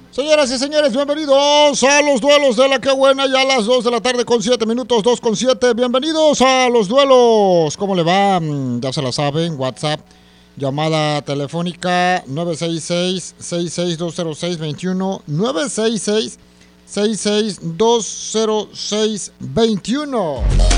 Señoras y señores, bienvenidos a los duelos de la que buena, ya a las 2 de la tarde con 7 minutos, 2 con 7. Bienvenidos a los duelos. ¿Cómo le va? Ya se la saben, WhatsApp, llamada telefónica 966-6620621, 966-6620621.